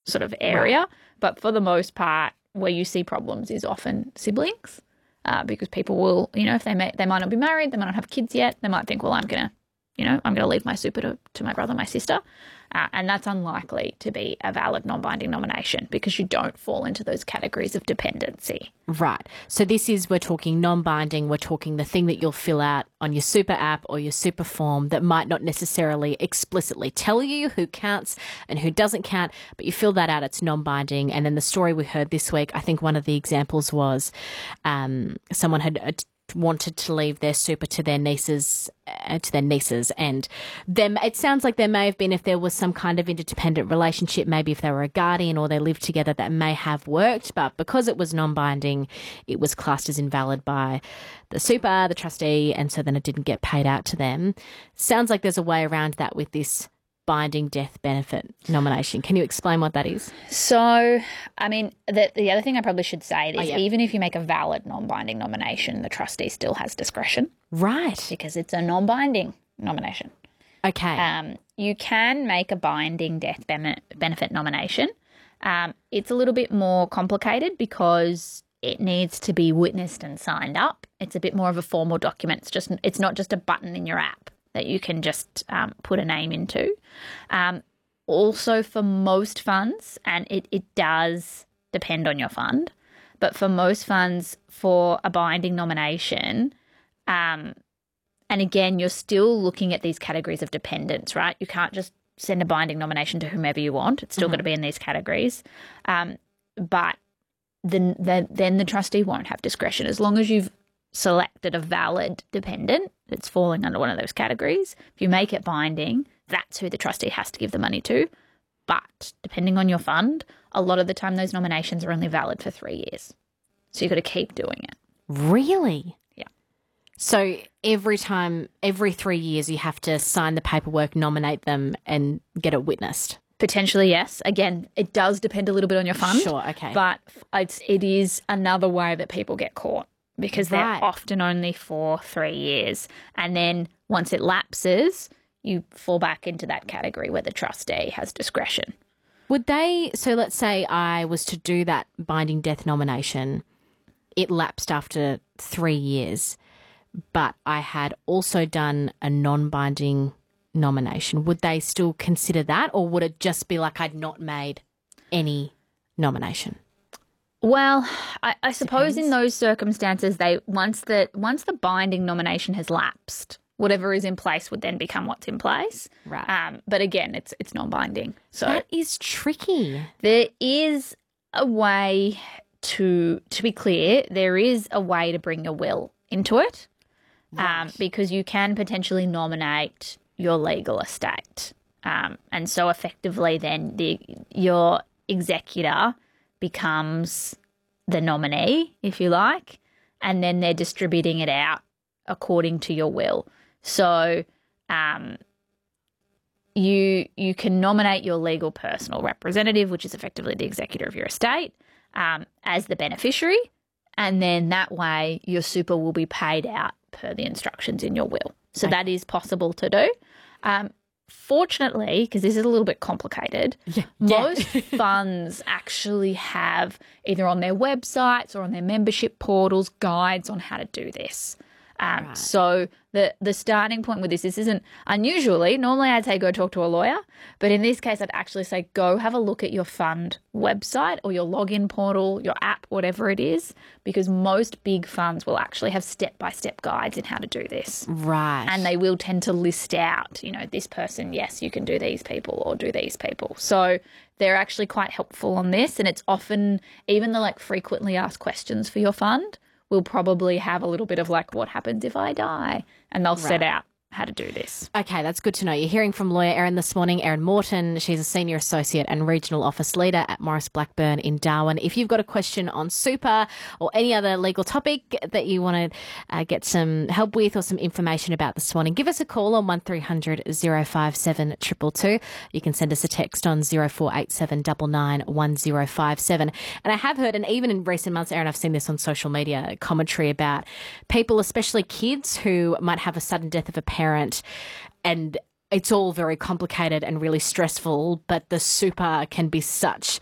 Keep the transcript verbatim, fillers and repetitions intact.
sort of area. Right. But for the most part, where you see problems is often siblings, uh, because people will, you know, if they may, they might not be married, they might not have kids yet, they might think, well, I'm going to, you know, I'm going to leave my super to, to my brother, my sister. Uh, and that's unlikely to be a valid non-binding nomination because you don't fall into those categories of dependency. Right. So this is, we're talking non-binding, we're talking the thing that you'll fill out on your super app or your super form that might not necessarily explicitly tell you who counts and who doesn't count, but you fill that out, it's non-binding. And then the story we heard this week, I think one of the examples was um, someone had uh, wanted to leave their super to their nieces uh, to their nieces and them. It sounds like there may have been, if there was some kind of interdependent relationship, maybe if they were a guardian or they lived together, that may have worked, but because it was non-binding, it was classed as invalid by the super, the trustee, and so then it didn't get paid out to them. Sounds like there's a way around that with this binding death benefit nomination. Can you explain what that is? So, I mean, the, the other thing I probably should say is oh, yeah. even if you make a valid non-binding nomination, the trustee still has discretion. Right. Because it's a non-binding nomination. Okay. Um, you can make a binding death ben- benefit nomination. Um, it's a little bit more complicated because it needs to be witnessed and signed up. It's a bit more of a formal document. It's just, it's not just a button in your app that you can just um, put a name into. Um, also for most funds, and it, it does depend on your fund, but for most funds for a binding nomination, um, and again, you're still looking at these categories of dependence, right? You can't just send a binding nomination to whomever you want. It's still mm-hmm. got to be in these categories. Um, but then, the, then the trustee won't have discretion as long as you've selected a valid dependent that's falling under one of those categories. If you make it binding, that's who the trustee has to give the money to. But depending on your fund, a lot of the time those nominations are only valid for three years. So you've got to keep doing it. Really? Yeah. So every time, every three years you have to sign the paperwork, nominate them and get it witnessed? Potentially, yes. Again, it does depend a little bit on your fund. Sure, okay. But it's, it is another way that people get caught. Because they're right. often only for three years. And then once it lapses, you fall back into that category where the trustee has discretion. Would they, so let's say I was to do that binding death nomination, it lapsed after three years, but I had also done a non-binding nomination. Would they still consider that, or would it just be like I'd not made any nomination? Well, I, I suppose Depends. in those circumstances, they once the once the binding nomination has lapsed, whatever is in place would then become what's in place. Right. Um, but again, it's it's non-binding. So that is tricky. There is a way to to be clear. There is a way to bring your will into it, right. um, because you can potentially nominate your legal estate, um, and so effectively, then the your executor becomes the nominee, if you like, and then they're distributing it out according to your will. So um, you you can nominate your legal personal representative, which is effectively the executor of your estate, um, as the beneficiary, and then that way your super will be paid out per the instructions in your will. So okay. that is possible to do. Um, Fortunately, because this is a little bit complicated, yeah. most yeah. funds actually have either on their websites or on their membership portals guides on how to do this. Um, right. So the the starting point with this, this isn't unusually, normally I'd say go talk to a lawyer, but in this case I'd actually say go have a look at your fund website or your login portal, your app, whatever it is, because most big funds will actually have step-by-step guides in how to do this. Right. And they will tend to list out, you know, this person, yes, you can do these people or do these people. So they're actually quite helpful on this, and it's often even the like frequently asked questions for your fund will probably have a little bit of like, what happens if I die? And they'll right. set out how to do this. Okay, that's good to know. You're hearing from lawyer Erin this morning, Erin Morton. She's a senior associate and regional office leader at Maurice Blackburn in Darwin. If you've got a question on super or any other legal topic that you want to uh, get some help with or some information about this morning, give us a call on one three hundred oh five seven two two two. You can send us a text on oh four eight seven nine nine one oh five seven. And I have heard, and even in recent months, Erin, I've seen this on social media, commentary about people, especially kids, who might have a sudden death of a parent parent and it's all very complicated and really stressful, but the super can be such